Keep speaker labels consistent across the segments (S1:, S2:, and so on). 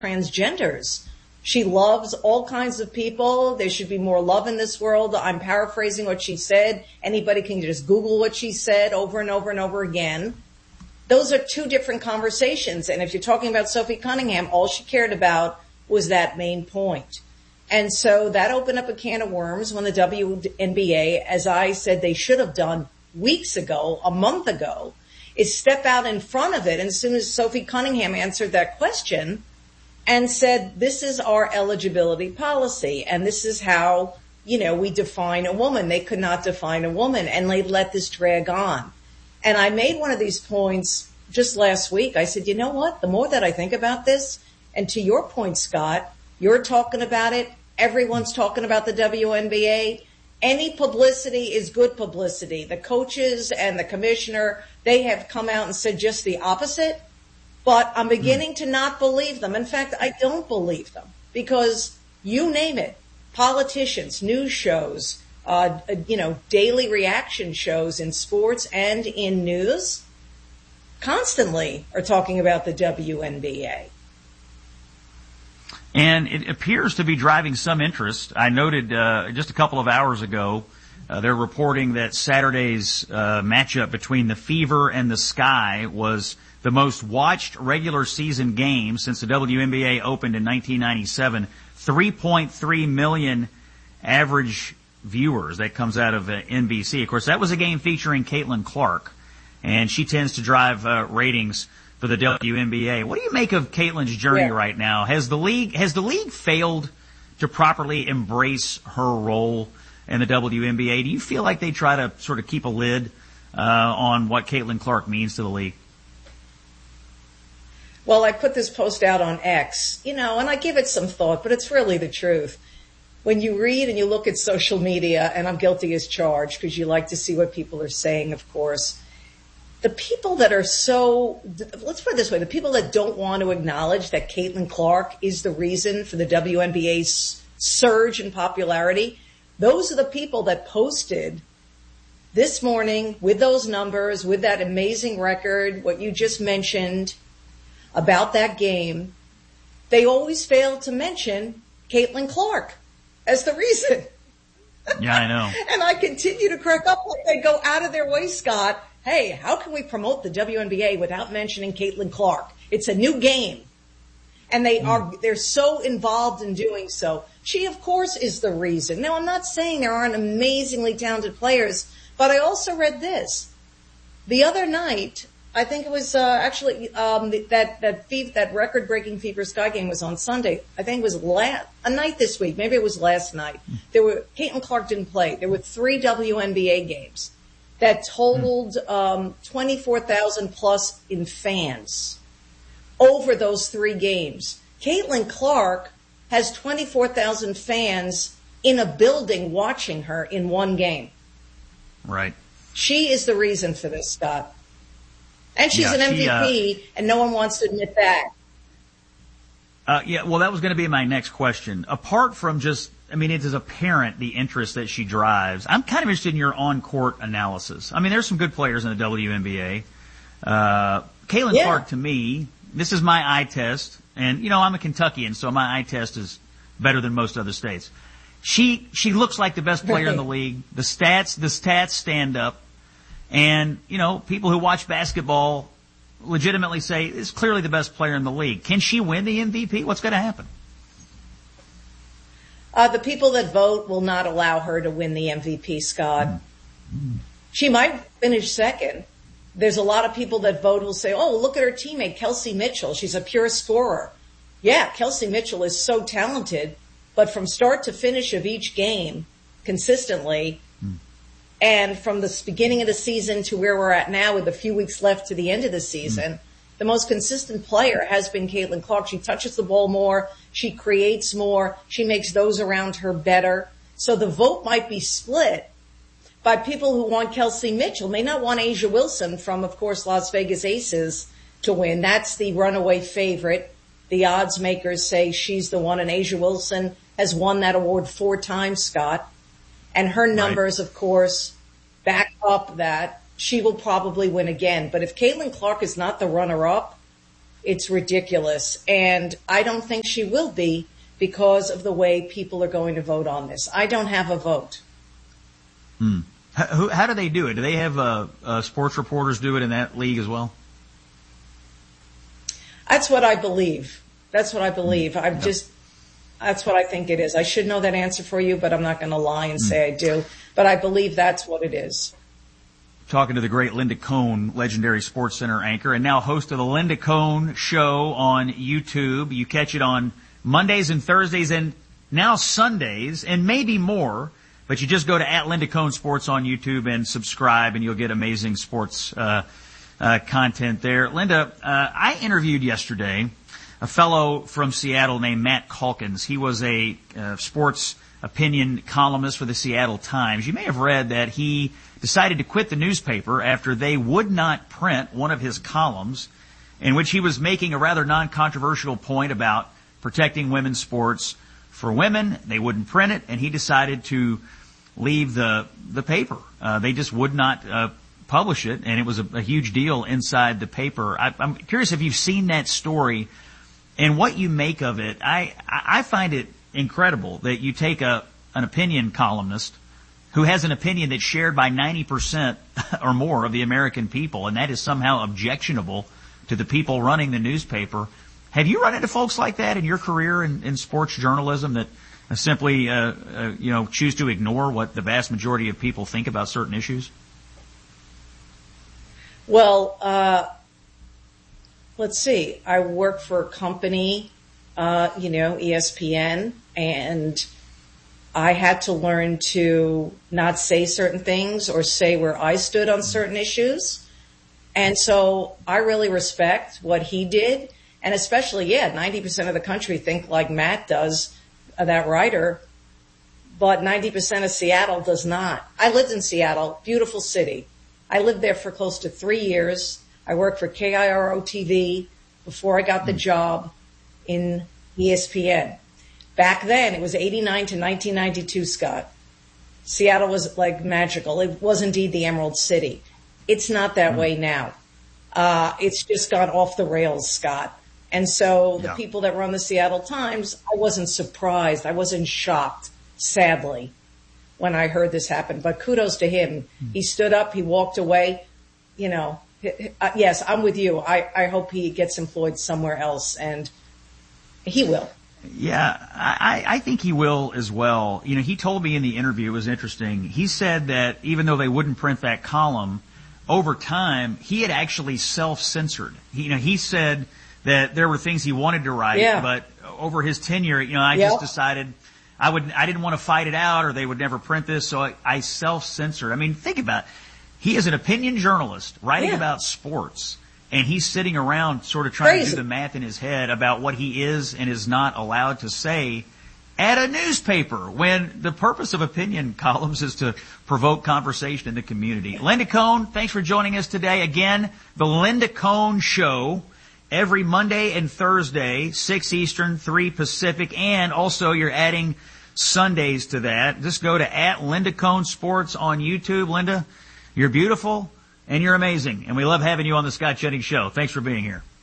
S1: transgenders. She loves all kinds of people. There should be more love in this world. I'm paraphrasing what she said. Anybody can just Google what she said over and over and over again. Those are two different conversations. And if you're talking about Sophie Cunningham, all she cared about was that main point. And so that opened up a can of worms when the WNBA, as I said they should have done weeks ago, a month ago, is step out in front of it. And as soon as Sophie Cunningham answered that question and said, this is our eligibility policy, and this is how, we define a woman. They could not define a woman, and they let this drag on. And I made one of these points just last week. I said, you know what? The more that I think about this, and to your point, Scott, you're talking about it. Everyone's talking about the WNBA. Any publicity is good publicity. The coaches and the commissioner, they have come out and said just the opposite. But I'm beginning to not believe them. In fact, I don't believe them because you name it, politicians, news shows, daily reaction shows in sports and in news constantly are talking about the WNBA.
S2: And it appears to be driving some interest. I noted just a couple of hours ago, they're reporting that Saturday's matchup between the Fever and the Sky was the most watched regular season game since the WNBA opened in 1997. 3.3 million average viewers. That comes out of NBC. Of course, that was a game featuring Caitlin Clark, and she tends to drive ratings for the WNBA. What do you make of Caitlin's journey right now? Has the league failed to properly embrace her role in the WNBA? Do you feel like they try to sort of keep a lid on what Caitlin Clark means to the league?
S1: Well, I put this post out on X, and I give it some thought, but it's really the truth. When you read and you look at social media, and I'm guilty as charged because you like to see what people are saying, of course, the people that are let's put it this way, the people that don't want to acknowledge that Caitlin Clark is the reason for the WNBA's surge in popularity, those are the people that posted this morning with those numbers, with that amazing record, what you just mentioned about that game. They always fail to mention Caitlin Clark as the reason.
S2: Yeah, I know.
S1: And I continue to crack up like they go out of their way, Scott. Hey, how can we promote the WNBA without mentioning Caitlin Clark? It's a new game. And they're so involved in doing so. She, of course, is the reason. Now, I'm not saying there aren't amazingly talented players, but I also read this. The other night, I think it was that record-breaking Fever Sky game was on Sunday. I think it was a night this week. Maybe it was last night. Caitlin Clark didn't play. There were 3 WNBA games that totaled 24,000 plus in fans over those 3 games. Caitlin Clark has 24,000 fans in a building watching her in one game.
S2: Right.
S1: She is the reason for this, Scott. And she's an MVP, and no one wants to admit that.
S2: Well, that was going to be my next question. Apart from it is apparent the interest that she drives. I'm kind of interested in your on-court analysis. I mean, there's some good players in the WNBA. Caitlin Clark, to me, this is my eye test. And, I'm a Kentuckian, so my eye test is better than most other states. She looks like the best player in the league. The stats stand up. And, people who watch basketball legitimately say is clearly the best player in the league. Can she win the MVP? What's going to happen?
S1: The people that vote will not allow her to win the MVP, Scott. She might finish second. There's a lot of people that vote who'll say, oh, look at her teammate, Kelsey Mitchell. She's a pure scorer. Yeah, Kelsey Mitchell is so talented, but from start to finish of each game, consistently, and from the beginning of the season to where we're at now with a few weeks left to the end of the season, the most consistent player has been Caitlin Clark. She touches the ball more. She creates more. She makes those around her better. So the vote might be split by people who want Kelsey Mitchell, may not want A'ja Wilson from, of course, Las Vegas Aces to win. That's the runaway favorite. The odds makers say she's the one, and A'ja Wilson has won that award 4 times, Scott. And her numbers, of course, back up that she will probably win again. But if Caitlin Clark is not the runner-up, It's ridiculous. And I don't think she will be because of the way people are going to vote on this. I don't have a vote.
S2: How do they do it? Do they have sports reporters do it in that league as well?
S1: That's what I believe. That's what I believe. That's what I think it is. I should know that answer for you, but I'm not going to lie and say I do. But I believe that's what it is.
S2: Talking to the great Linda Cohn, legendary Sports Center anchor, and now host of the Linda Cohn Show on YouTube. You catch it on Mondays and Thursdays and now Sundays and maybe more. But you just go to @Linda Cohn Sports on YouTube and subscribe, and you'll get amazing sports content there. Linda, I interviewed yesterday a fellow from Seattle named Matt Calkins. He was a sports opinion columnist for the Seattle Times. You may have read that he decided to quit the newspaper after they would not print one of his columns in which he was making a rather non-controversial point about protecting women's sports for women. They wouldn't print it, and he decided to leave the paper. They just would not publish it, and it was a huge deal inside the paper. I'm curious if you've seen that story and what you make of it. I find it incredible that you take an opinion columnist who has an opinion that's shared by 90% or more of the American people, and that is somehow objectionable to the people running the newspaper. Have you run into folks like that in your career in sports journalism that simply choose to ignore what the vast majority of people think about certain issues?
S1: Well, let's see. I work for a company, ESPN, and I had to learn to not say certain things or say where I stood on certain issues. And so I really respect what he did. And especially, 90% of the country think like Matt does, that writer, but 90% of Seattle does not. I lived in Seattle, beautiful city. I lived there for close to 3 years. I worked for KIRO TV before I got the job in ESPN. Back then, it was 89 to 1992, Scott. Seattle was like magical. It was indeed the Emerald City. It's not that way now. It's just gone off the rails, Scott. And so the people that run the Seattle Times, I wasn't surprised. I wasn't shocked, sadly, when I heard this happen. But kudos to him. He stood up. He walked away. Yes, I'm with you. I hope he gets employed somewhere else, and he will.
S2: Yeah, I think he will as well. He told me in the interview, it was interesting. He said that even though they wouldn't print that column, over time, he had actually self-censored. He said that there were things he wanted to write, but over his tenure, I just decided I didn't want to fight it out, or they would never print this, so I self-censored. I mean, think about it. He is an opinion journalist writing about sports, and he's sitting around sort of trying to do the math in his head about what he is and is not allowed to say at a newspaper, when the purpose of opinion columns is to provoke conversation in the community. Linda Cohn, thanks for joining us today. Again, the Linda Cohn Show, every Monday and Thursday, 6 Eastern, 3 Pacific, and also you're adding Sundays to that. Just go to @Linda Cohn Sports on YouTube. Linda, you're beautiful and you're amazing, and we love having you on the Scott Jennings Show. Thanks for being here.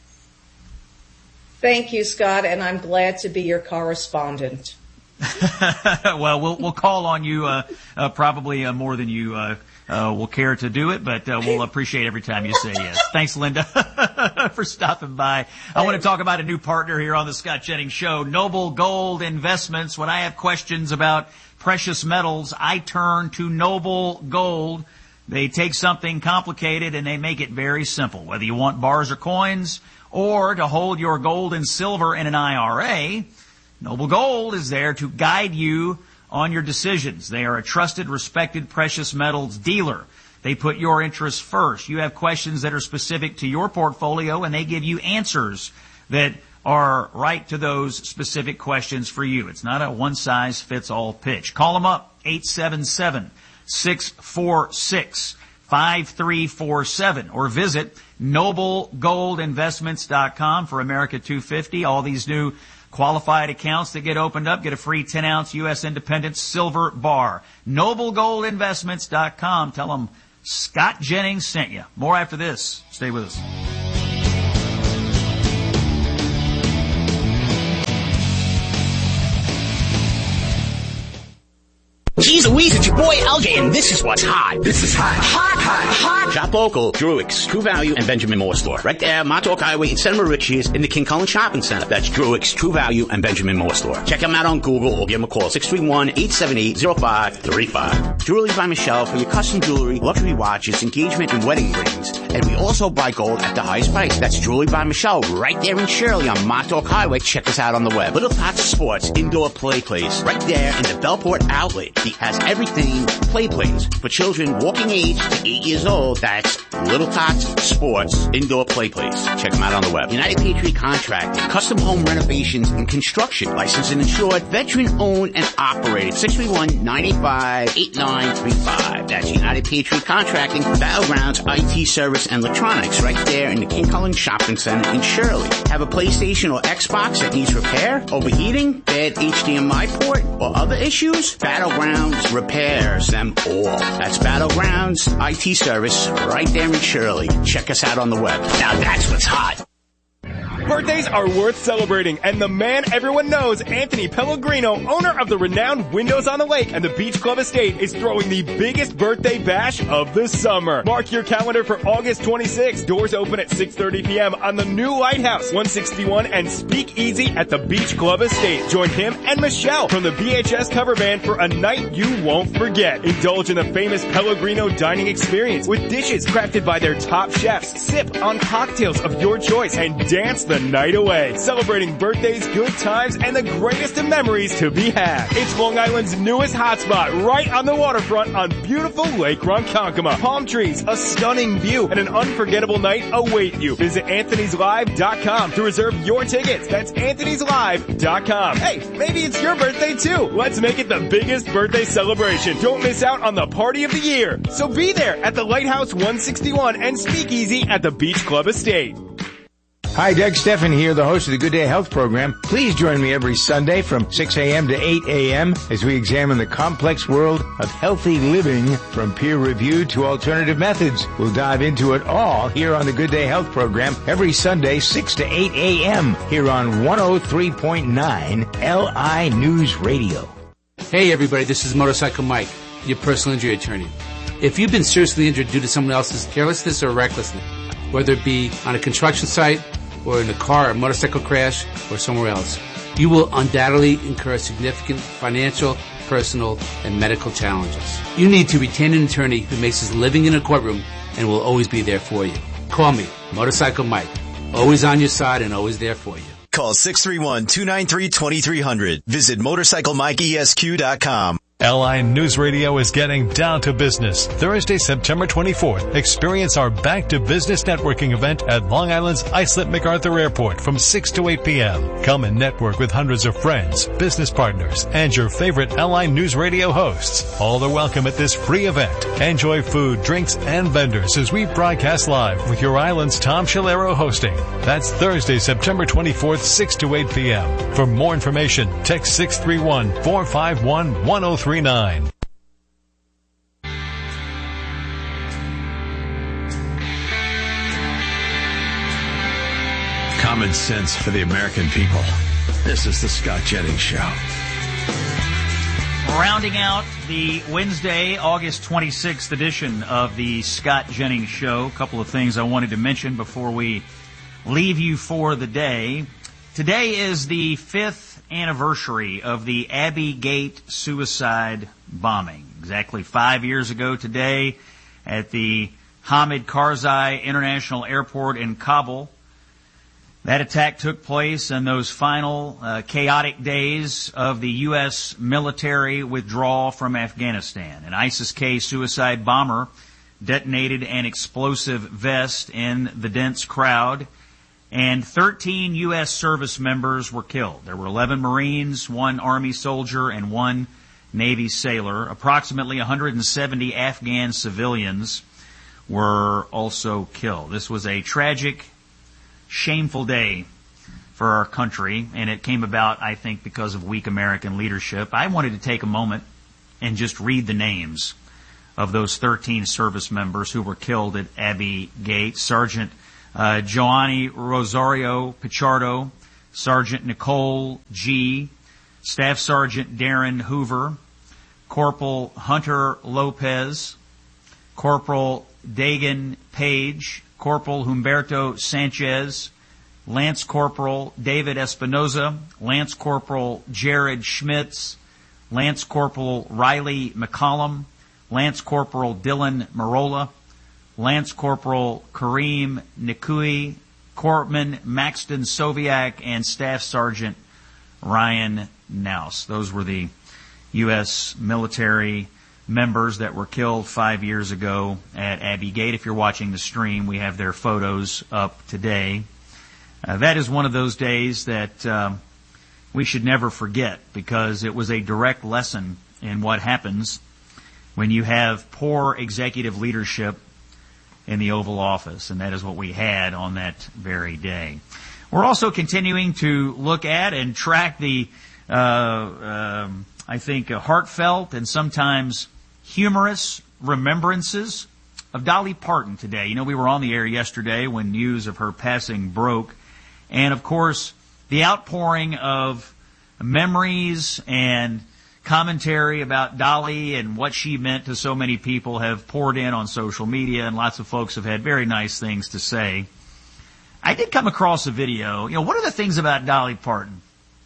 S1: Thank you, Scott, and I'm glad to be your correspondent.
S2: Well, we'll call on you probably more than you will care to do it, but we'll appreciate every time you say yes. Thanks, Linda, for stopping by. I want to talk about a new partner here on the Scott Jennings Show, Noble Gold Investments. When I have questions about precious metals, I turn to Noble Gold. They take something complicated and they make it very simple. Whether you want bars or coins or to hold your gold and silver in an IRA, Noble Gold is there to guide you on your decisions. They are a trusted, respected precious metals dealer. They put your interests first. You have questions that are specific to your portfolio, and they give you answers that are right to those specific questions for you. It's not a one-size-fits-all pitch. Call them up, 877-646-5347, or visit NobleGoldInvestments.com for America 250. All these new qualified accounts that get opened up get a free 10-ounce U.S. Independence silver bar. NobleGoldInvestments.com. Tell them Scott Jennings sent you. More after this. Stay with us.
S3: Jeez Louise, it's your boy LJ, and this is what's hot. This is hot. Hot. Shop local, Druick's, True Value, and Benjamin Moore Store. Right there, Montauk Highway in Santa Mauritius in the King Cullen Shopping Center. That's Druick's, True Value, and Benjamin Moore Store. Check them out on Google or give them a call, 631-878-0535. Jewelry by Michelle for your custom jewelry, luxury watches, engagement, and wedding rings. And we also buy gold at the highest price. That's Jewelry by Michelle right there in Shirley on Montauk Highway. Check us out on the web. Little Tots Sports Indoor Play Place right there in the Bellport Outlet. He has everything play place for children walking age to 8 years old. That's Little Tots Sports Indoor Play Place. Check them out on the web. United Patriot Contracting, custom home renovations and construction, licensed and insured, veteran owned and operated. 631-985-8935. That's United Patriot Contracting, Battlegrounds, IT service and electronics right there in the King Cullen Shopping Center in Shirley. Have a PlayStation or Xbox that needs repair, overheating, bad HDMI port, or other issues? Battlegrounds repairs them all. That's Battlegrounds IT service right there in Shirley. Check us out on the web. Now that's what's hot.
S4: Birthdays are worth celebrating, and the man everyone knows, Anthony Pellegrino, owner of the renowned Windows on the Lake and the Beach Club Estate, is throwing the biggest birthday bash of the summer. Mark your calendar for August 26th. Doors open at 6:30 p.m. on the new Lighthouse, 161 and Speakeasy at the Beach Club Estate. Join him and Michelle from the BHS cover band for a night you won't forget. Indulge in the famous Pellegrino dining experience with dishes crafted by their top chefs. Sip on cocktails of your choice and dance the night away. Celebrating birthdays, good times, and the greatest of memories to be had. It's Long Island's newest hotspot, right on the waterfront on beautiful Lake Ronkonkoma. Palm trees, a stunning view, and an unforgettable night await you. Visit Anthony'sLive.com to reserve your tickets. That's Anthony'sLive.com. Hey, maybe it's your birthday too. Let's make it the biggest birthday celebration. Don't miss out on the party of the year. So be there at the Lighthouse 161 and Speakeasy at the Beach Club Estate.
S5: Hi, Doug Steffen here, the host of the Good Day Health program. Please join me every Sunday from 6 a.m. to 8 a.m. as we examine the complex world of healthy living from peer review to alternative methods. We'll dive into it all here on the Good Day Health program every Sunday, 6 to 8 a.m. here on 103.9 LI News Radio.
S6: Hey everybody, this is Motorcycle Mike, your personal injury attorney. If you've been seriously injured due to someone else's carelessness or recklessness, whether it be on a construction site, or in a car or motorcycle crash, or somewhere else, you will undoubtedly incur significant financial, personal, and medical challenges. You need to retain an attorney who makes his living in a courtroom and will always be there for you. Call me, Motorcycle Mike. Always on your side and always there for you.
S7: Call 631-293-2300. Visit MotorcycleMikeESQ.com.
S8: LI News Radio is getting down to business. Thursday, September 24th, experience our Back to Business networking event at Long Island's Islip MacArthur Airport from 6 to 8 p.m. Come and network with hundreds of friends, business partners, and your favorite LI News Radio hosts. All are welcome at this free event. Enjoy food, drinks, and vendors as we broadcast live with your island's Tom Shalero hosting. That's Thursday, September 24th, 6 to 8 p.m. For more information, text 631-451-1039.
S9: Common sense for the American people. This is the Scott Jennings Show.
S2: Rounding out the Wednesday, August 26th edition of the Scott Jennings Show, a couple of things I wanted to mention before we leave you for the day. Today is the 5th anniversary of the Abbey Gate suicide bombing. Exactly 5 years ago today at the Hamid Karzai International Airport in Kabul. That attack took place in those final chaotic days of the U.S. military withdrawal from Afghanistan. An ISIS-K suicide bomber detonated an explosive vest in the dense crowd, and 13 U.S. service members were killed. There were 11 Marines, 1 Army soldier, and 1 Navy sailor. Approximately 170 Afghan civilians were also killed. This was a tragic, shameful day for our country, and it came about, I think, because of weak American leadership. I wanted to take a moment and just read the names of those 13 service members who were killed at Abbey Gate. Sergeant Joanny Rosario Pichardo, Sergeant Nicole G., Staff Sergeant Darren Hoover, Corporal Hunter Lopez, Corporal Dagan Page, Corporal Humberto Sanchez, Lance Corporal David Espinoza, Lance Corporal Jared Schmitz, Lance Corporal Riley McCollum, Lance Corporal Dylan Marola, Lance Corporal Kareem Nikui, Corpsman Maxton Soviak, and Staff Sergeant Ryan Nouse. Those were the U.S. military members that were killed 5 years ago at Abbey Gate. If you're watching the stream, we have their photos up today. That is one of those days that we should never forget, because it was a direct lesson in what happens when you have poor executive leadership in the Oval Office, and that is what we had on that very day. We're also continuing to look at and track the, I think, heartfelt and sometimes humorous remembrances of Dolly Parton today. You know, we were on the air yesterday when news of her passing broke. And, of course, the outpouring of memories and commentary about Dolly and what she meant to so many people have poured in on social media, and lots of folks have had very nice things to say. I did come across a video. You know, one of the things about Dolly Parton,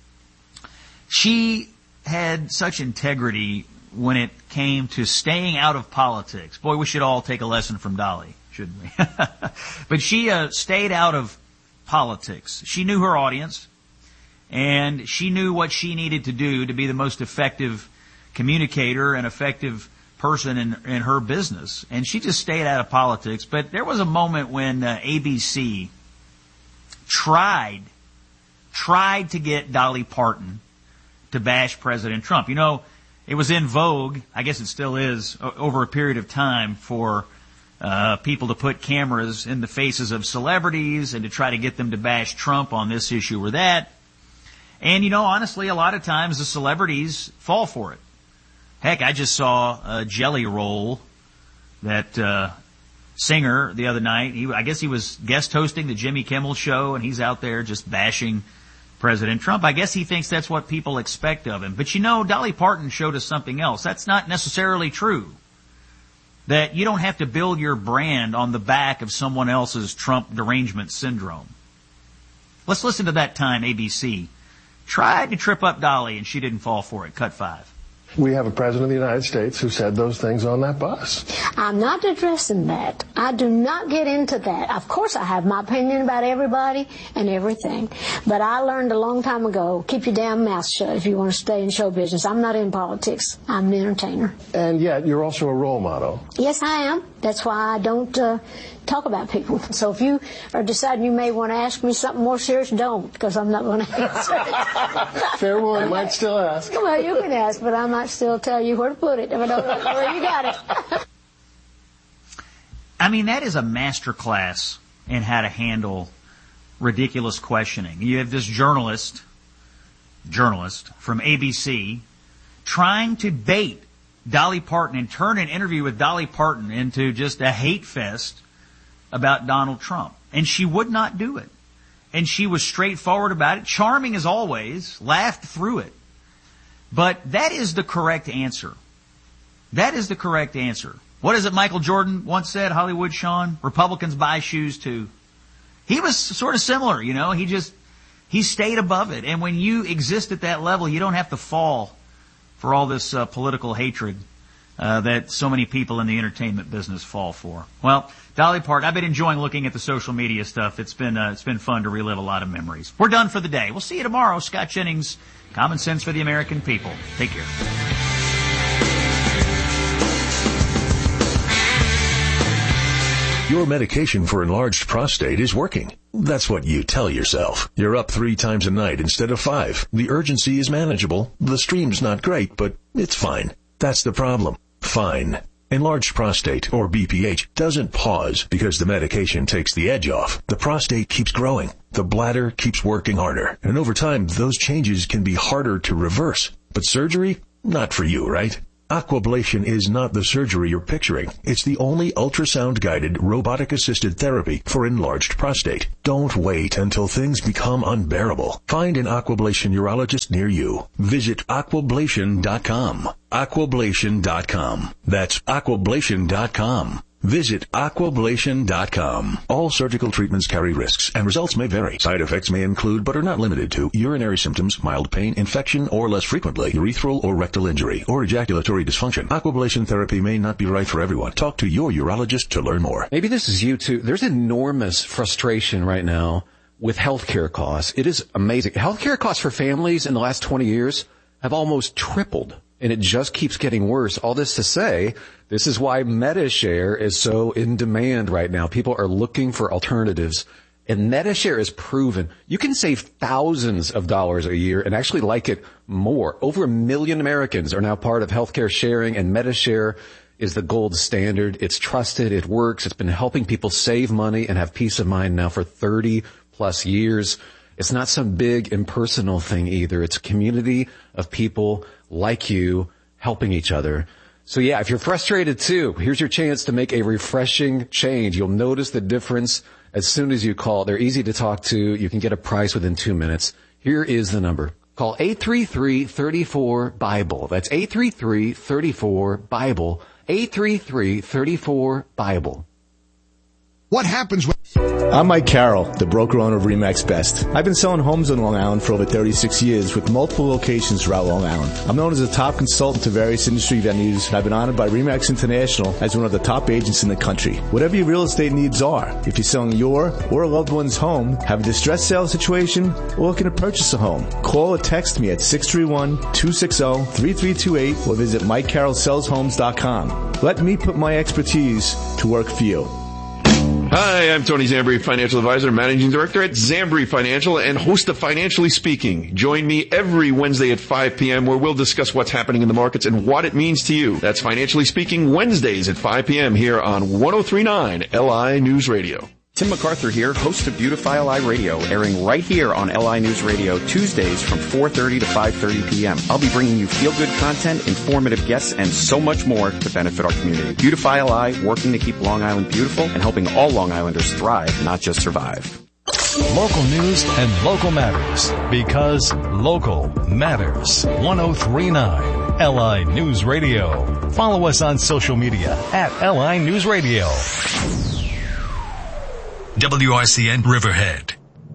S2: she had such integrity when it came to staying out of politics. Boy, we should all take a lesson from Dolly, shouldn't we? But she stayed out of politics. She knew her audience, and she knew what she needed to do to be the most effective communicator and effective person in her business. And she just stayed out of politics. But there was a moment when ABC tried to get Dolly Parton to bash President Trump. You know, it was in vogue, I guess it still is, over a period of time for people to put cameras in the faces of celebrities and to try to get them to bash Trump on this issue or that. And, you know, honestly, a lot of times the celebrities fall for it. Heck, I just saw Jelly Roll, that singer, the other night. I guess he was guest hosting the Jimmy Kimmel show, and he's out there just bashing President Trump. I guess he thinks that's what people expect of him. But, you know, Dolly Parton showed us something else. That's not necessarily true. That you don't have to build your brand on the back of someone else's Trump derangement syndrome. Let's listen to that time ABC tried to trip up Dolly, and she didn't fall for it. Cut 5.
S10: We have a president of the United States who said those things on that bus.
S11: I'm not addressing that. I do not get into that. Of course, I have my opinion about everybody and everything. But I learned a long time ago, keep your damn mouth shut if you want to stay in show business. I'm not in politics. I'm an entertainer.
S10: And yet, you're also a role model.
S11: Yes, I am. That's why I don't talk about people. So if you are deciding you may want to ask me something more serious, don't, because I'm not going to answer it.
S10: Fair one. I might still ask.
S11: Well, you can ask, but I might still tell you where to put it if I don't know where you got it.
S2: I mean, that is a master class in how to handle ridiculous questioning. You have this journalist from ABC trying to bait Dolly Parton and turn an interview with Dolly Parton into just a hate fest about Donald Trump. And she would not do it. And she was straightforward about it, charming as always, laughed through it. But that is the correct answer. That is the correct answer. What is it Michael Jordan once said, Hollywood Sean? Republicans buy shoes too. He was sort of similar, you know. He stayed above it. And when you exist at that level, you don't have to fall for all this political hatred that so many people in the entertainment business fall for. Well, Dolly Parton, I've been enjoying looking at the social media stuff. It's been fun to relive a lot of memories. We're done for the day. We'll see you tomorrow. Scott Jennings, Common Sense for the American People. Take care.
S12: Your medication for enlarged prostate is working. That's what you tell yourself. You're up 3 times a night instead of 5. The urgency is manageable. The stream's not great, but it's fine. That's the problem. Fine. Enlarged prostate, or BPH, doesn't pause because the medication takes the edge off. The prostate keeps growing. The bladder keeps working harder. And over time, those changes can be harder to reverse. But surgery? Not for you, right? Aquablation is not the surgery you're picturing. It's the only ultrasound-guided, robotic-assisted therapy for enlarged prostate. Don't wait until things become unbearable. Find an Aquablation urologist near you. Visit aquablation.com. Aquablation.com. That's aquablation.com. Visit aquablation.com. All surgical treatments carry risks, and results may vary. Side effects may include, but are not limited to, urinary symptoms, mild pain, infection, or less frequently, urethral or rectal injury, or ejaculatory dysfunction. Aquablation therapy may not be right for everyone. Talk to your urologist to learn more.
S13: Maybe this is you too. There's enormous frustration right now with healthcare costs. It is amazing. Healthcare costs for families in the last 20 years have almost tripled. And it just keeps getting worse. All this to say, this is why MediShare is so in demand right now. People are looking for alternatives. And MediShare is proven. You can save thousands of dollars a year and actually like it more. Over 1 million Americans are now part of healthcare sharing, and MediShare is the gold standard. It's trusted. It works. It's been helping people save money and have peace of mind now for 30 plus years. It's not some big impersonal thing either. It's a community of people like you helping each other. So yeah, if you're frustrated too, here's your chance to make a refreshing change. You'll notice the difference as soon as you call. They're easy to talk to. You can get a price within 2 minutes. Here is the number. Call 833-34-BIBLE. That's 833-34-BIBLE. 833-34-BIBLE.
S14: What happens when... I'm Mike Carroll, the broker owner of RE/MAX Best. I've been selling homes on Long Island for over 36 years with multiple locations throughout Long Island. I'm known as a top consultant to various industry venues, and I've been honored by RE/MAX International as one of the top agents in the country. Whatever your real estate needs are, if you're selling your or a loved one's home, have a distressed sale situation, or looking to purchase a home, call or text me at 631-260-3328 or visit MikeCarrollSellsHomes.com. Let me put my expertise to work for you.
S15: Hi, I'm Tony Zambri, Financial Advisor, Managing Director at Zambri Financial and host of Financially Speaking. Join me every Wednesday at 5 p.m. where we'll discuss what's happening in the markets and what it means to you. That's Financially Speaking Wednesdays at 5 p.m. here on 103.9 LI News Radio.
S16: Tim MacArthur here, host of Beautify LI Radio, airing right here on LI News Radio Tuesdays from 4:30 to 5:30 p.m. I'll be bringing you feel-good content, informative guests, and so much more to benefit our community. Beautify LI, working to keep Long Island beautiful and helping all Long Islanders thrive, not just survive.
S8: Local news and local matters, because local matters. 103.9 LI News Radio. Follow us on social media at LI News Radio. WRCN Riverhead.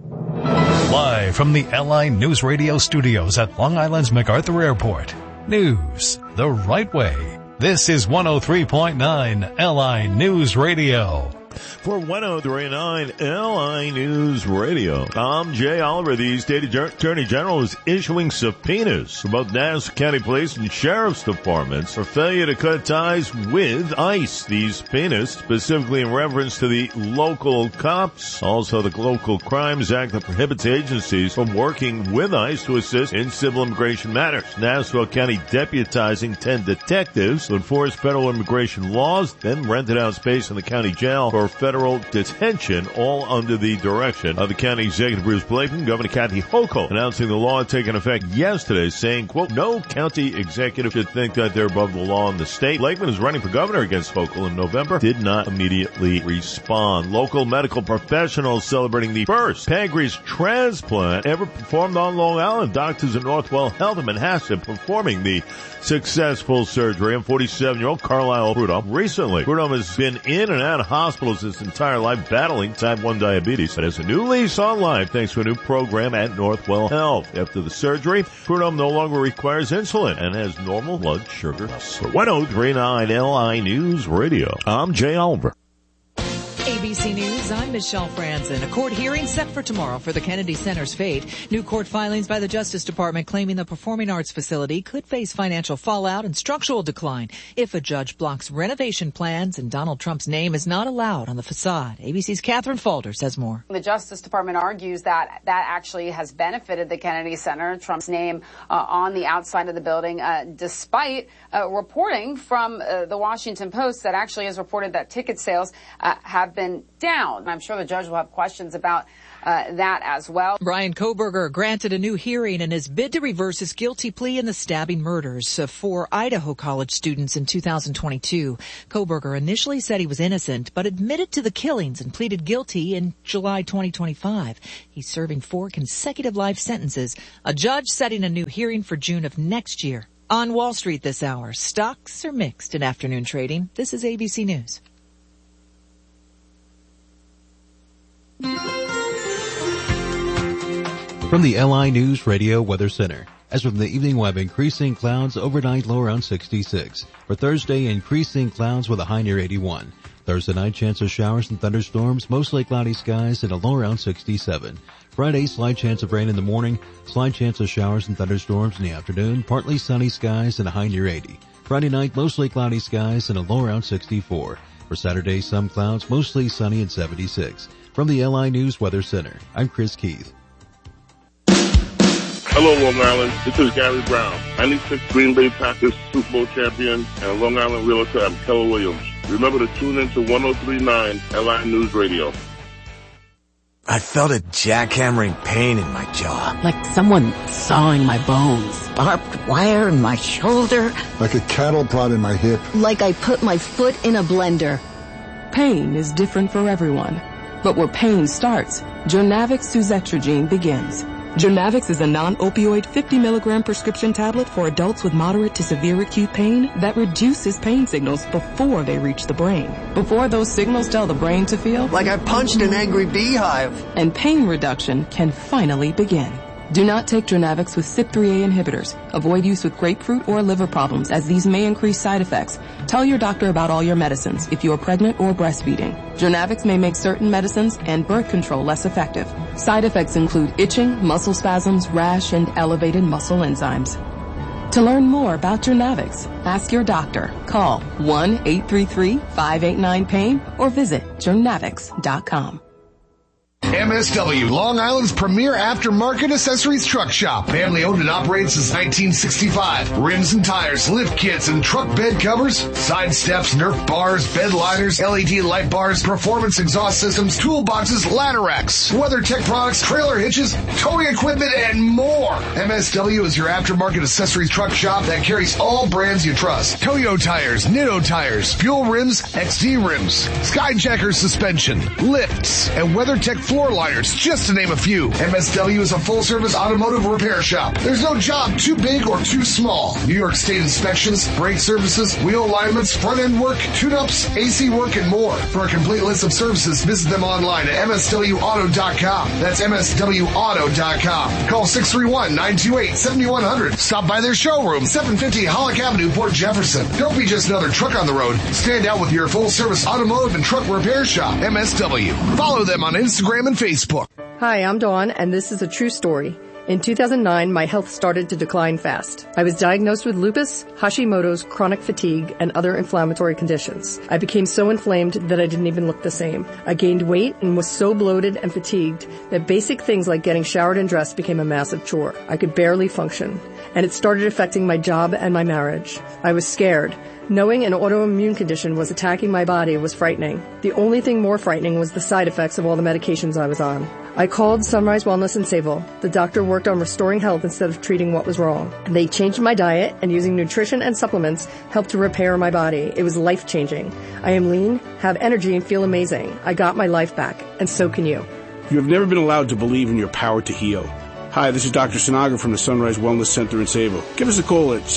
S8: Live from the LI News Radio studios at Long Island's MacArthur Airport. News the right way. This is 103.9 LI News Radio.
S17: For 103.9 LI News Radio, I'm Jay Oliver. The State Attorney General is issuing subpoenas for both Nassau County Police and Sheriff's Departments for failure to cut ties with ICE. These subpoenas specifically in reference to the local cops, also the Local Crimes Act that prohibits agencies from working with ICE to assist in civil immigration matters. Nassau County deputizing 10 detectives to enforce federal immigration laws, then rented out space in the county jail for federal detention, all under the direction of the county executive Bruce Blakeman. Governor Kathy Hochul announcing the law taking effect yesterday, saying, quote, no county executive should think that they're above the law in the state. Blakeman is running for governor against Hochul in November, did not immediately respond. Local medical professionals celebrating the first pancreas transplant ever performed on Long Island. Doctors at Northwell Health in Manhasset performing the successful surgery on 47-year-old Carlisle Prudhomme. Recently, Prudhomme has been in and out of hospitals his entire life battling type 1 diabetes, but has a new lease on life thanks to a new program at Northwell Health. After the surgery, Prudhomme no longer requires insulin and has normal blood sugar. For 103.9 LI News Radio, I'm Jay Oliver.
S18: ABC News, I'm Michelle Franzen. A court hearing set for tomorrow for the Kennedy Center's fate. New court filings by the Justice Department claiming the performing arts facility could face financial fallout and structural decline if a judge blocks renovation plans and Donald Trump's name is not allowed on the facade. ABC's Catherine Falder says more.
S19: The Justice Department argues that actually has benefited the Kennedy Center, Trump's name on the outside of the building, despite reporting from the Washington Post that actually has reported that ticket sales have been down. I'm sure the judge will have questions about that as well.
S18: Bryan Kohberger granted a new hearing in his bid to reverse his guilty plea in the stabbing murders of 4 Idaho college students in 2022. Kohberger initially said he was innocent, but admitted to the killings and pleaded guilty in July 2025. He's serving 4 consecutive life sentences. A judge setting a new hearing for June of next year. On Wall Street this hour, stocks are mixed in afternoon trading. This is ABC News.
S20: From the LI News Radio Weather Center. As from the evening, we'll have increasing clouds, overnight low around 66. For Thursday, increasing clouds with a high near 81. Thursday night, chance of showers and thunderstorms, mostly cloudy skies and a low around 67. Friday, slight chance of rain in the morning, slight chance of showers and thunderstorms in the afternoon, partly sunny skies and a high near 80. Friday night, mostly cloudy skies and a low around 64. For Saturday, some clouds, mostly sunny and 76. From the LI News Weather Center, I'm Chris Keith.
S21: Hello, Long Island. This is Gary Brown, 96 Green Bay Packers Super Bowl champion and a Long Island realtor. I'm Keller Williams. Remember to tune in to 103.9 LI News Radio.
S22: I felt a jackhammering pain in my jaw.
S23: Like someone sawing my bones.
S24: Barbed wire in my shoulder.
S10: Like a cattle prod in my hip.
S24: Like I put my foot in a blender.
S25: Pain is different for everyone. But where pain starts, Jurnavix suzetrigine begins. Jurnavix is a non-opioid 50 milligram prescription tablet for adults with moderate to severe acute pain that reduces pain signals before they reach the brain. Before those signals tell the brain to feel
S22: like I punched an angry beehive.
S25: And pain reduction can finally begin. Do not take Jurnavix with CYP3A inhibitors. Avoid use with grapefruit or liver problems, as these may increase side effects. Tell your doctor about all your medicines if you are pregnant or breastfeeding. Jurnavix may make certain medicines and birth control less effective. Side effects include itching, muscle spasms, rash, and elevated muscle enzymes. To learn more about Jurnavix, ask your doctor. Call 1-833-589-PAIN or visit Jurnavix.com.
S26: MSW, Long Island's premier aftermarket accessories truck shop. Family owned and operated since 1965. Rims and tires, lift kits and truck bed covers, side steps, Nerf bars, bed liners, LED light bars, performance exhaust systems, toolboxes, ladder racks, WeatherTech products, trailer hitches, towing equipment, and more. MSW is your aftermarket accessories truck shop that carries all brands you trust. Toyo tires, Nitto tires, fuel rims, XD rims, Skyjacker suspension, lifts, and WeatherTech floor liners, just to name a few. MSW is a full-service automotive repair shop. There's no job too big or too small. New York State inspections, brake services, wheel alignments, front-end work, tune-ups, AC work, and more. For a complete list of services, visit them online at MSWauto.com. That's MSWauto.com. Call 631-928-7100. Stop by their showroom, 750 Hollick Avenue, Port Jefferson. Don't be just another truck on the road. Stand out with your full-service automotive and truck repair shop, MSW. Follow them on Instagram and Facebook.
S27: Hi, I'm Dawn, and this is a true story. In 2009, my health started to decline fast. I was diagnosed with lupus, Hashimoto's, chronic fatigue, and other inflammatory conditions. I became so inflamed that I didn't even look the same. I gained weight and was so bloated and fatigued that basic things like getting showered and dressed became a massive chore. I could barely function, and it started affecting my job and my marriage. I was scared. Knowing an autoimmune condition was attacking my body was frightening. The only thing more frightening was the side effects of all the medications I was on. I called Sunrise Wellness in Sayville. The doctor worked on restoring health instead of treating what was wrong. They changed my diet, and using nutrition and supplements helped to repair my body. It was life-changing. I am lean, have energy, and feel amazing. I got my life back, and so can you.
S28: You have never been allowed to believe in your power to heal. Hi, this is Dr. Sinaga from the Sunrise Wellness Center in Sayville. Give us a call at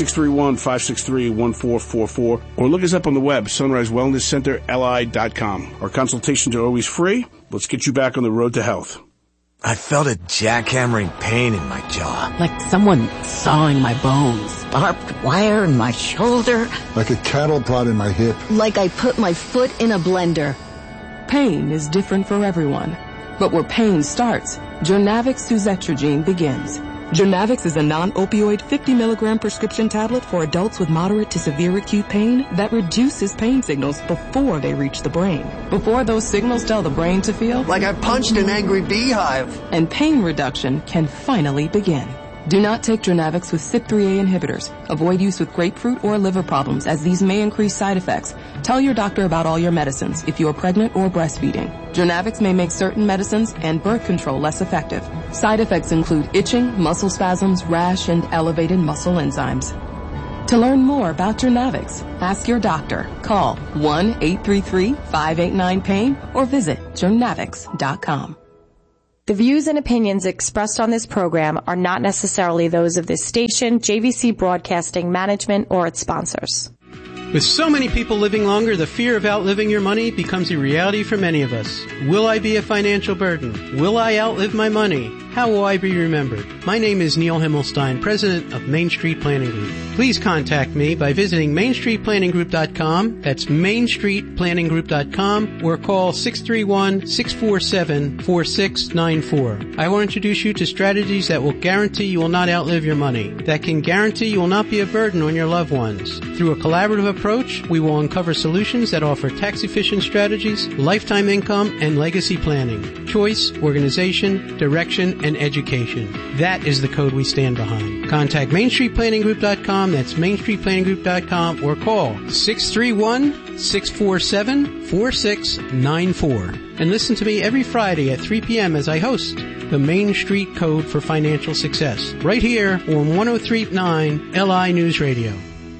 S28: 631-563-1444 or look us up on the web, sunrisewellnesscenterli.com. Our consultations are always free. Let's get you back on the road to health.
S22: I felt a jackhammering pain in my jaw.
S23: Like someone sawing my bones.
S24: Barbed wire in my shoulder.
S10: Like a cattle prod in my hip.
S24: Like I put my foot in a blender.
S25: Pain is different for everyone. But where pain starts, Jurnavix suzetrigine begins. Jurnavix is a non-opioid 50 milligram prescription tablet for adults with moderate to severe acute pain that reduces pain signals before they reach the brain. Before those signals tell the brain to feel
S22: like I punched an angry beehive.
S25: And pain reduction can finally begin. Do not take Dronavix with CYP3A inhibitors. Avoid use with grapefruit or liver problems, as these may increase side effects. Tell your doctor about all your medicines if you are pregnant or breastfeeding. Dronavix may make certain medicines and birth control less effective. Side effects include itching, muscle spasms, rash, and elevated muscle enzymes. To learn more about Dronavix, ask your doctor. Call 1-833-589-PAIN or visit Dronavix.com.
S1: The views and opinions expressed on this program are not necessarily those of this station, JVC Broadcasting Management, or its sponsors.
S3: With so many people living longer, the fear of outliving your money becomes a reality for many of us. Will I be a financial burden? Will I outlive my money? How will I be remembered? My name is Neil Himmelstein, president of Main Street Planning Group. Please contact me by visiting mainstreetplanninggroup.com. That's mainstreetplanninggroup.com, or call 631-647-4694. I will introduce you to strategies that will guarantee you will not outlive your money, that can guarantee you will not be a burden on your loved ones. Through a collaborative approach, we will uncover solutions that offer tax-efficient strategies, lifetime income, and legacy planning, choice, organization, direction, and education. That is the code we stand behind. Contact mainstreetplanninggroup.com. That's mainstreetplanninggroup.com, or call 631-647-4694. And listen to me every Friday at 3 p.m. as I host the Main Street Code for Financial Success, right here on 103.9 LI News Radio.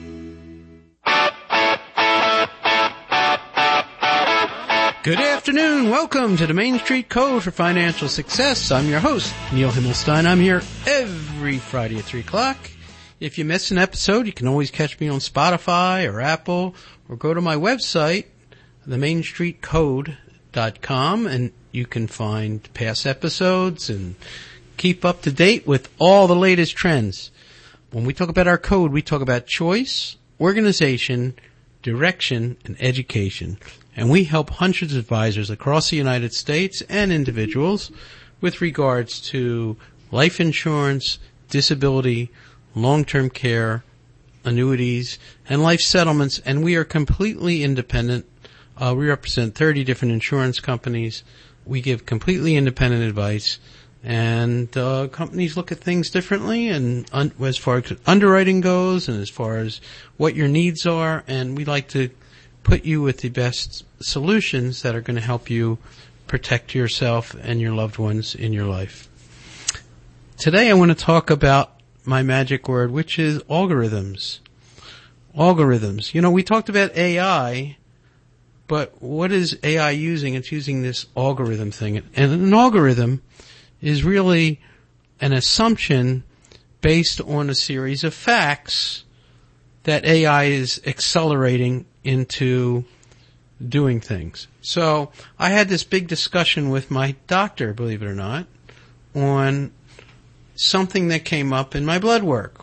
S3: Good afternoon. Welcome to the Main Street Code for Financial Success. I'm your host, Neil Himmelstein. I'm here every Friday at 3 o'clock. If you miss an episode, you can always catch me on Spotify or Apple, or go to my website, themainstreetcode.com, and you can find past episodes and keep up to date with all the latest trends. When we talk about our code, we talk about choice, organization, direction, and education. And we help hundreds of advisors across the United States and individuals with regards to life insurance, disability, long-term care, annuities, and life settlements. And we are completely independent. We represent 30 different insurance companies. We give completely independent advice. And companies look at things differently, and as far as underwriting goes, and as far as what your needs are. And we like to put you with the best solutions that are going to help you protect yourself and your loved ones in your life. Today I want to talk about my magic word, which is algorithms. Algorithms. You know, we talked about AI, but what is AI using? It's using this algorithm thing. And an algorithm is really an assumption based on a series of facts that AI is accelerating into doing things. So I had this big discussion with my doctor, believe it or not, on something that came up in my blood work.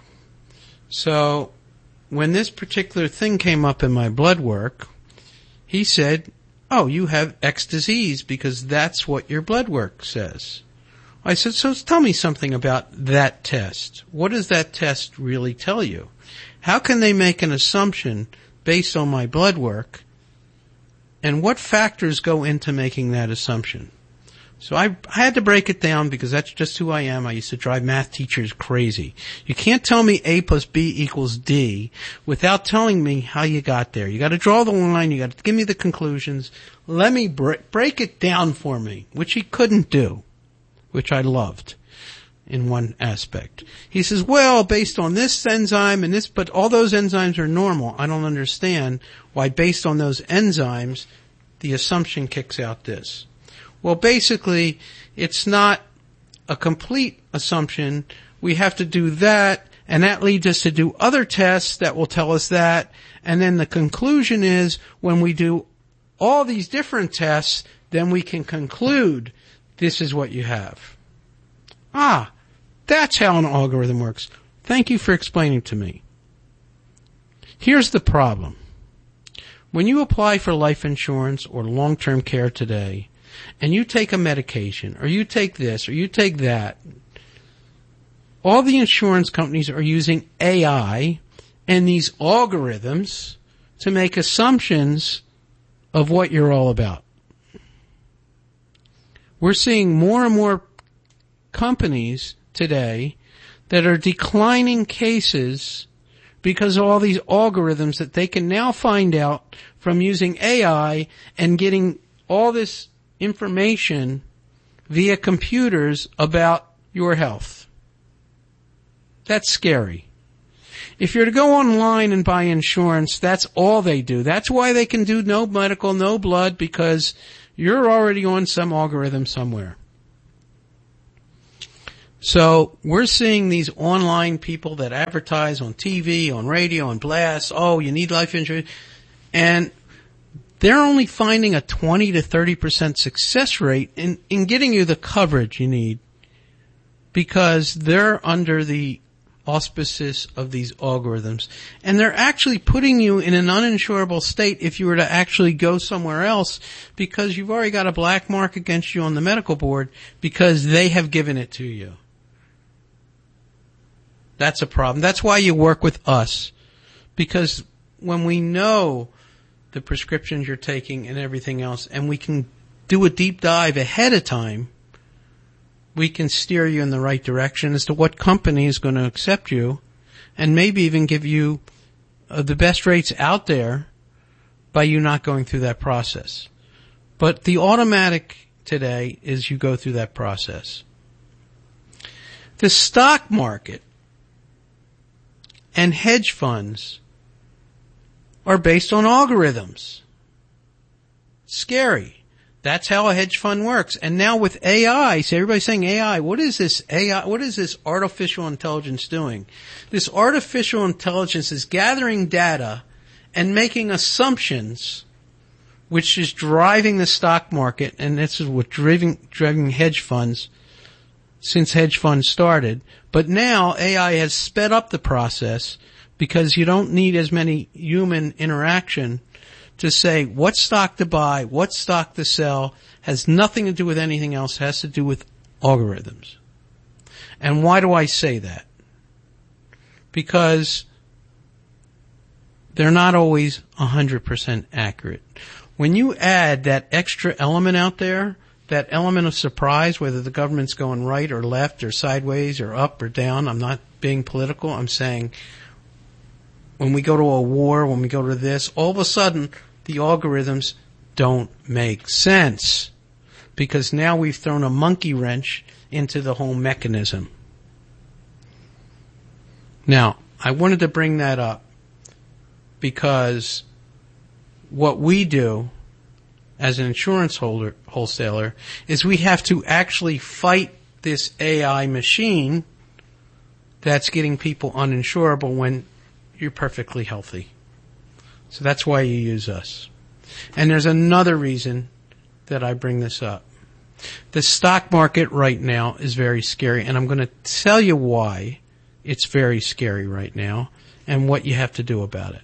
S3: So when this particular thing came up in my blood work, he said, "Oh, you have X disease because that's what your blood work says." I said, "So tell me something about that test. What does that test really tell you? How can they make an assumption based on my blood work, and what factors go into making that assumption?" So I had to break it down because that's just who I am. I used to drive math teachers crazy. You can't tell me A plus B equals D without telling me how you got there. You got to draw the line. You got to give me the conclusions. Let me break it down for me, which he couldn't do, which I loved in one aspect. He says, "Well, based on this enzyme and this, but all those enzymes are normal. I don't understand why based on those enzymes, the assumption kicks out this." Well, basically, it's not a complete assumption. We have to do that, and that leads us to do other tests that will tell us that. And then the conclusion is when we do all these different tests, then we can conclude this is what you have. Ah, that's how an algorithm works. Thank you for explaining to me. Here's the problem. When you apply for life insurance or long-term care today, and you take a medication, or you take this, or you take that, all the insurance companies are using AI and these algorithms to make assumptions of what you're all about. We're seeing more and more companies today that are declining cases because of all these algorithms that they can now find out from using AI and getting all this information via computers about your health. That's scary. If you're to go online and buy insurance, that's all they do. That's why they can do no medical, no blood, because you're already on some algorithm somewhere. So we're seeing these online people that advertise on TV, on radio, on blasts. Oh, you need life insurance. And they're only finding a 20 to 30% success rate in getting you the coverage you need because they're under the auspices of these algorithms. And they're actually putting you in an uninsurable state if you were to actually go somewhere else because you've already got a black mark against you on the medical board because they have given it to you. That's a problem. That's why you work with us. Because when we know the prescriptions you're taking and everything else, and we can do a deep dive ahead of time, we can steer you in the right direction as to what company is going to accept you and maybe even give you the best rates out there by you not going through that process. But the automatic today is you go through that process. The stock market and hedge funds are based on algorithms. Scary. That's how a hedge fund works. And now with AI, so everybody's saying AI, what is this AI? What is this artificial intelligence doing? This artificial intelligence is gathering data and making assumptions, which is driving the stock market, and this is what driving hedge funds since hedge funds started. But now AI has sped up the process because you don't need as many human interaction to say what stock to buy, what stock to sell, has nothing to do with anything else, has to do with algorithms. And why do I say that? Because they're not always 100% accurate. When you add that extra element out there, that element of surprise, whether the government's going right or left or sideways or up or down, I'm not being political, I'm saying when we go to a war, when we go to this, all of a sudden the algorithms don't make sense because now we've thrown a monkey wrench into the whole mechanism. Now, I wanted to bring that up because what we do as an insurance wholesaler is we have to actually fight this AI machine that's getting people uninsurable when you're perfectly healthy. So that's why you use us. And there's another reason that I bring this up. The stock market right now is very scary, and I'm going to tell you why it's very scary right now and what you have to do about it.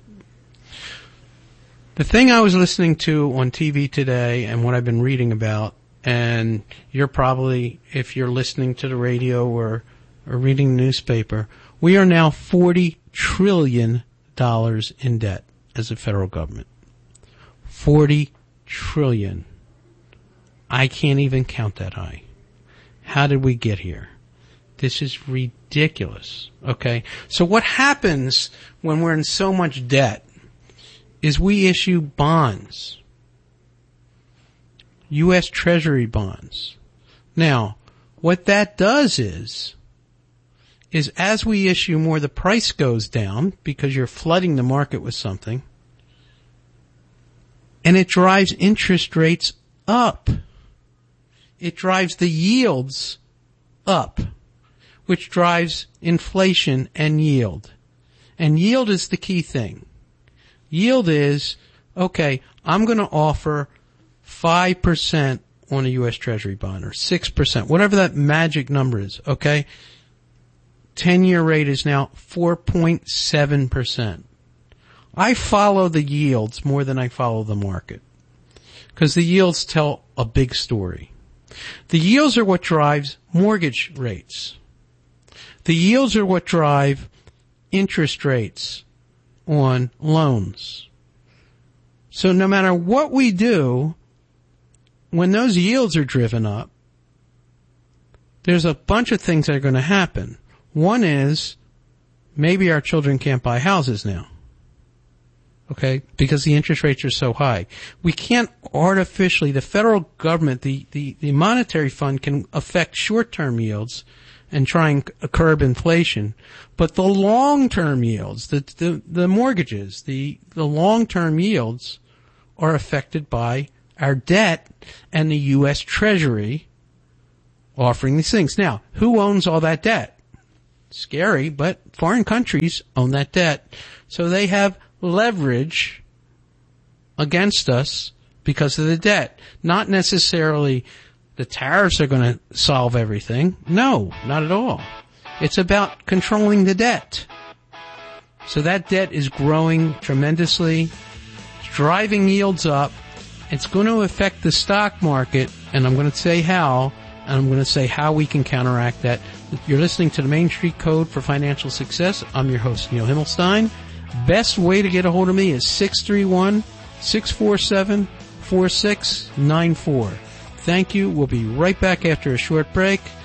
S3: The thing I was listening to on TV today and what I've been reading about, and you're probably, if you're listening to the radio or reading the newspaper, we are now $40 trillion in debt as a federal government. 40 trillion. I can't even count that high. How did we get here? This is ridiculous. Okay? So what happens when we're in so much debt is we issue bonds. U.S. Treasury bonds. Now, what that does is as we issue more, the price goes down because you're flooding the market with something, and it drives interest rates up. It drives the yields up, which drives inflation and yield. And yield is the key thing. Yield is, okay, I'm going to offer 5% on a U.S. Treasury bond or 6%, whatever that magic number is, okay? 10-year rate is now 4.7%. I follow the yields more than I follow the market because the yields tell a big story. The yields are what drives mortgage rates. The yields are what drive interest rates on loans. So no matter what we do, when those yields are driven up, there's a bunch of things that are going to happen. One is maybe our children can't buy houses now. Okay? Because the interest rates are so high. We can't artificially, the federal government, the monetary fund can affect short-term yields and try and curb inflation. But the long-term yields, the mortgages, the long-term yields are affected by our debt and the U.S. Treasury offering these things. Now, who owns all that debt? Scary, but foreign countries own that debt. So they have leverage against us because of the debt. Not necessarily the tariffs are going to solve everything. No, not at all. It's about controlling the debt. So that debt is growing tremendously, driving yields up. It's going to affect the stock market, and I'm going to say how, and I'm going to say how we can counteract that. You're listening to the Main Street Code for Financial Success. I'm your host, Neil Himmelstein. Best way to get a hold of me is 631-647-4694. Thank you. We'll be right back after a short break.